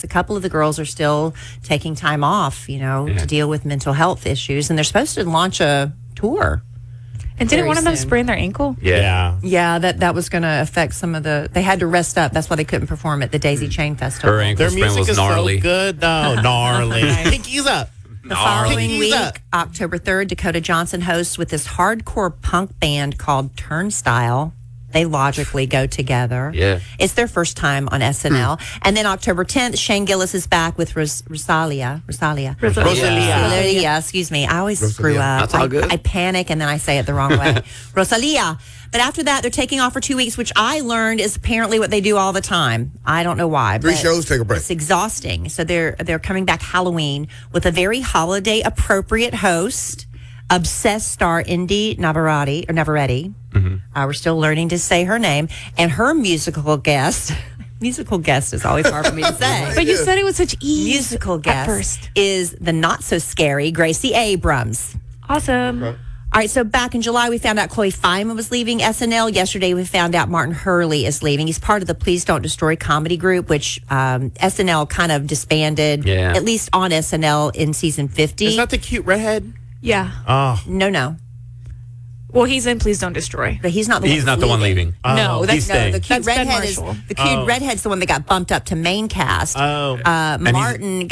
A couple of the girls are still taking time off, to deal with mental health issues. And they're supposed to launch a tour. And didn't one of them sprain their ankle? Yeah. Yeah, that was going to affect some of they had to rest up. That's why they couldn't perform at the Daisy Chain Festival. Her ankle sprain was gnarly. So good, though. Gnarly. Pinkies up. The following week, October 3rd, Dakota Johnson hosts with this hardcore punk band called Turnstile. They logically go together. Yeah. It's their first time on SNL. And then October 10th, Shane Gillis is back with Rosalia. Rosalia, excuse me. I always screw up. That's all good. I panic and then I say it the wrong way. Rosalia. But after that, they're taking off for 2 weeks, which I learned is apparently what they do all the time. I don't know why. 3 shows, take a break. It's exhausting. So they're coming back Halloween with a very holiday appropriate host. Obsessed star Indy Navarrete. We're still learning to say her name. And her musical guest is always hard for me to say. But you said it with such ease. Musical guest at first. is the not so scary Gracie Abrams. Awesome. Okay. All right, so back in July, we found out Chloe Fineman was leaving SNL. Yesterday, we found out Martin Hurley is leaving. He's part of the Please Don't Destroy comedy group, which SNL kind of disbanded, at least on SNL in season 50. Is that the cute redhead? Yeah. Oh. No. Well, he's in Please Don't Destroy. But he's not the one leaving. No, he's staying. The cute redhead redhead's the one that got bumped up to main cast. Oh. Martin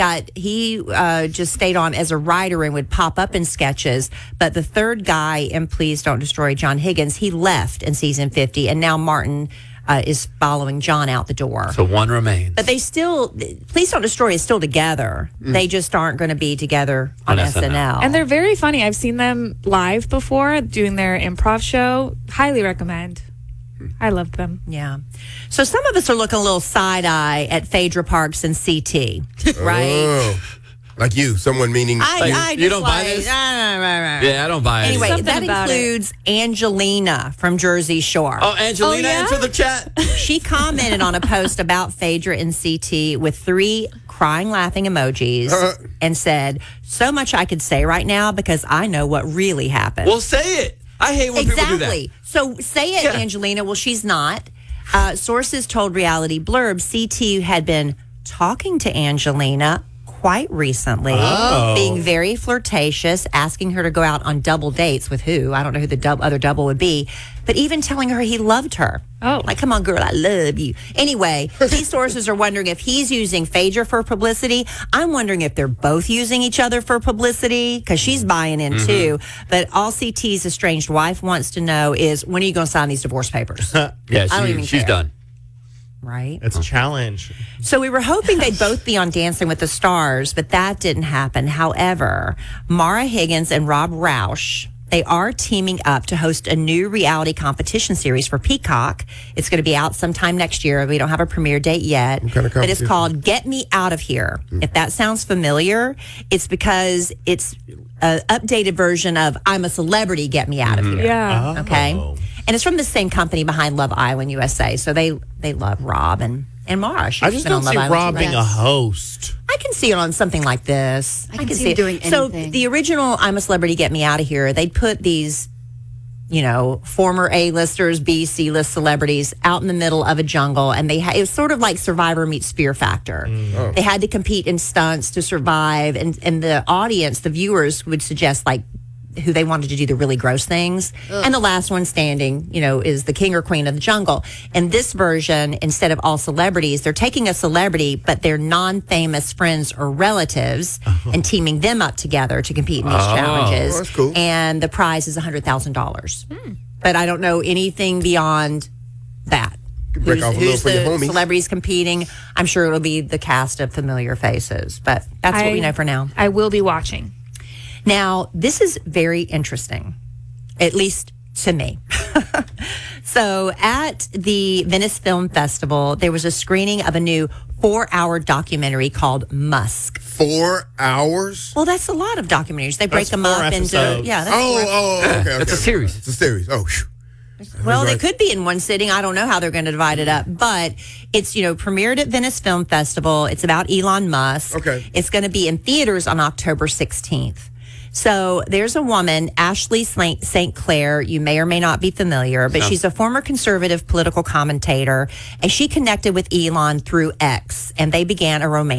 just stayed on as a writer and would pop up in sketches. But the third guy in Please Don't Destroy, John Higgins, he left in season 50, and now Martin is following John out the door. So one remains. But Please Don't Destroy is still together. They just aren't going to be together on SNL. And they're very funny. I've seen them live before doing their improv show. Highly recommend. I loved them. Yeah. So some of us are looking a little side-eye at Phaedra Parks and CT, right? Oh. Like you, someone meaning you don't buy this? Yeah, I don't buy it. Anyway, Something that about includes Angelina from Jersey Shore. Oh, Angelina into the chat. She commented on a post about Phaedra and CT with 3 crying, laughing emojis and said, "So much I could say right now because I know what really happened." Well, say it. I hate when people do that. So say it, Angelina. Well, she's not. Sources told Reality Blurb CT had been talking to Angelina quite recently, being very flirtatious, asking her to go out on double dates with who? I don't know who the other double would be, but even telling her he loved her. Oh. Like, come on, girl, I love you. Anyway, these sources are wondering if he's using Phaedra for publicity. I'm wondering if they're both using each other for publicity, because she's buying in too. But all CT's estranged wife wants to know is, when are you going to sign these divorce papers? She's done. Right? It's a challenge. So we were hoping they'd both be on Dancing with the Stars, but that didn't happen. However, Mara Higgins and Rob Roush, they are teaming up to host a new reality competition series for Peacock. It's going to be out sometime next year. We don't have a premiere date yet. What kind of but it's competition? called Get Me Out of Here. If that sounds familiar, it's because it's an updated version of I'm a Celebrity, Get Me Out of Here. Yeah. Okay. And it's from the same company behind Love Island USA. So they love Rob and Mara. I just don't see Rob being a host. I can see it on something like this. I can see it doing So anything. the original I'm a Celebrity, Get Me Out of Here, they'd put these, former A-listers, B, C-list celebrities out in the middle of a jungle, and it was sort of like Survivor meets Fear Factor. They had to compete in stunts to survive, and the audience, the viewers, would suggest like who they wanted to do the really gross things. And the last one standing, is the king or queen of the jungle. In this version, instead of all celebrities, they're taking a celebrity, but they're non-famous friends or relatives and teaming them up together to compete in these challenges. That's cool. And the prize is $100,000. But I don't know anything beyond that. Break off a little Who's for your the homies. celebrities competing? I'm sure it'll be the cast of familiar faces, but that's what we know for now. I will be watching. Now, this is very interesting, at least to me. So at the Venice Film Festival, there was a screening of a new 4-hour documentary called Musk. 4 hours? Well, that's a lot of documentaries. They break That's them 4 up episodes. into... Yeah, that's Okay. It's a series. It's a series. Oh, phew. Well, they could be in one sitting. I don't know how they're going to divide it up, but it's, premiered at Venice Film Festival. It's about Elon Musk. Okay. It's going to be in theaters on October 16th. So there's a woman, Ashley St. Clair. You may or may not be familiar, but she's a former conservative political commentator, and she connected with Elon through X, and they began a romance.